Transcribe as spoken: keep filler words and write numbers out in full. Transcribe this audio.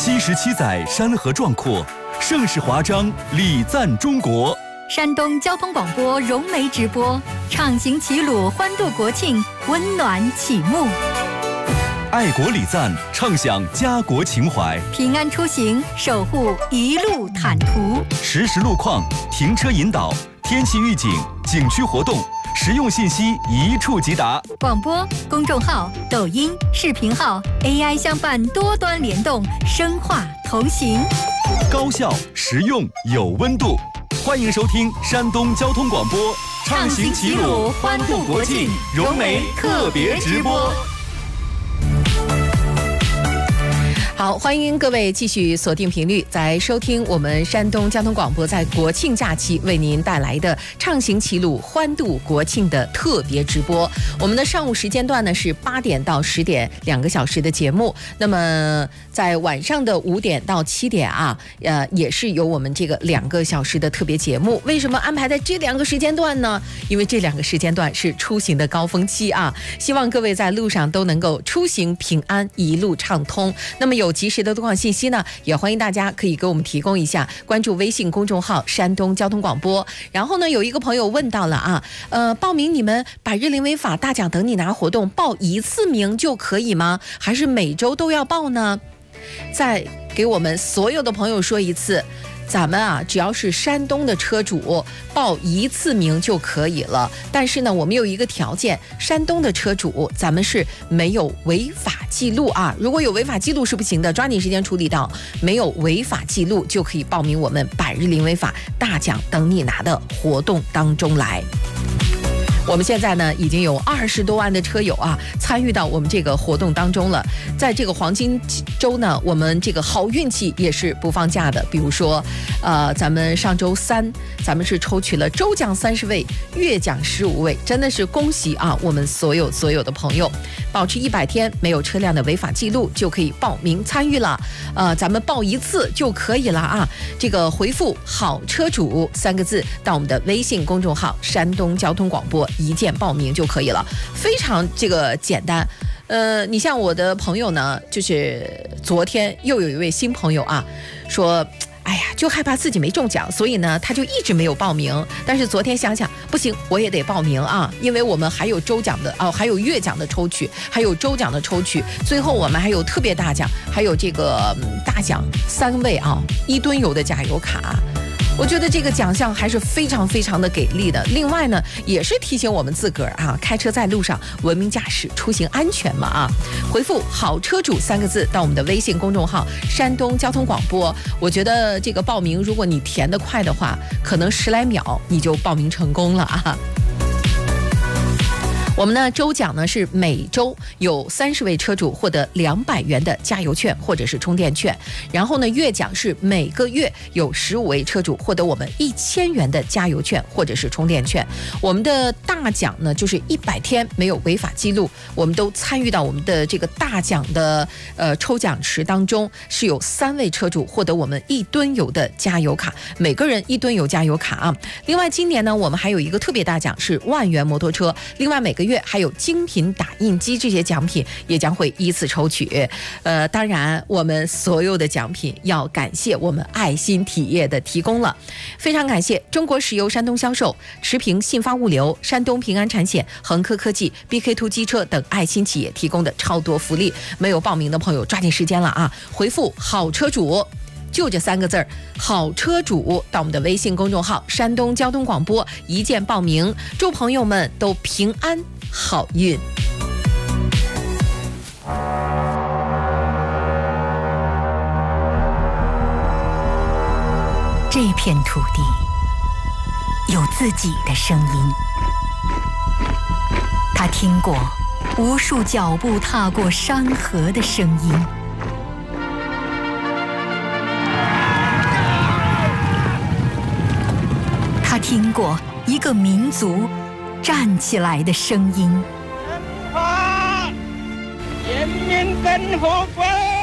七十七载山河壮阔，盛世华章礼赞中国。 山东交通广播融媒直播，畅行齐鲁，欢度国庆，温暖启幕。 爱国礼赞，畅享家国情怀。 平安出行，守护一路坦途。 实时路况、停车引导、天气预警、景区活动，实用信息一触即达。 广播、公众号、抖音、视频号 A I 相伴，多端联动，深化同行。 高效、实用、有温度。欢迎收听山东交通广播， 畅行齐鲁，欢度国庆，融媒特别直播。 好，欢迎各位继续锁定频率，在收听我们山东交通广播在国庆假期为您带来的畅行齐鲁欢度国庆的特别直播。我们的上午时间段呢是八点到十点，两个小时的节目。那么在晚上的五点到七点啊，呃，也是有我们这个两个小时的特别节目。为什么安排在这两个时间段呢？因为这两个时间段是出行的高峰期啊，希望各位在路上都能够出行平安，一路畅通。那么有有及时的路况信息呢，也欢迎大家可以给我们提供一下，关注微信公众号山东交通广播。然后呢，有一个朋友问到了啊，呃，报名你们百日零违法大奖等你拿活动，报一次名就可以吗？还是每周都要报呢？再给我们所有的朋友说一次，咱们啊，只要是山东的车主报一次名就可以了。但是呢，我们有一个条件，山东的车主咱们是没有违法记录啊。如果有违法记录是不行的，抓紧时间处理到没有违法记录，就可以报名我们百日零违法大奖等你拿的活动当中来。我们现在呢已经有二十多万的车友啊参与到我们这个活动当中了。在这个黄金周呢，我们这个好运气也是不放假的。比如说，呃，咱们上周三，咱们是抽取了周奖三十位，月奖十五位，真的是恭喜啊！我们所有所有的朋友，保持一百天没有车辆的违法记录就可以报名参与了。呃，咱们报一次就可以了啊。这个回复“好车主”三个字到我们的微信公众号山东交通广播。一键报名就可以了，非常这个简单。呃，你像我的朋友呢，就是昨天又有一位新朋友啊，说，哎呀，就害怕自己没中奖，所以呢，他就一直没有报名。但是昨天想想，不行，我也得报名啊，因为我们还有周奖的哦，还有月奖的抽取，还有周奖的抽取，最后我们还有特别大奖，还有这个、嗯、大奖三位啊，一吨油的加油卡。我觉得这个奖项还是非常非常的给力的。另外呢，也是提醒我们自个儿啊，开车在路上文明驾驶，出行安全嘛啊！回复“好车主”三个字到我们的微信公众号山东交通广播。我觉得这个报名，如果你填得快的话，可能十来秒你就报名成功了啊！我们呢，周奖呢是每周有三十位车主获得两百元的加油券或者是充电券，然后呢，月奖是每个月有十五位车主获得我们一千元的加油券或者是充电券。我们的大奖呢，就是一百天没有违法记录，我们都参与到我们的这个大奖的呃抽奖池当中，是有三位车主获得我们一吨油的加油卡，每个人一吨油加油卡啊。另外，今年呢，我们还有一个特别大奖是万元摩托车，另外每个月月还有精品打印机，这些奖品也将会依次抽取。呃，当然我们所有的奖品要感谢我们爱心体业的提供了，非常感谢中国石油山东销售、持平信发物流、山东平安产险、恒科科技、B K 二 机车等爱心企业提供的超多福利。没有报名的朋友抓紧时间了啊！回复好车主，就这三个字儿，好车主，到我们的微信公众号山东交通广播一键报名，祝朋友们都平安好运。 这片土地有自己的声音，他听过无数脚步踏过山河的声音，他听过一个民族站起来的声音。 人民跟和国。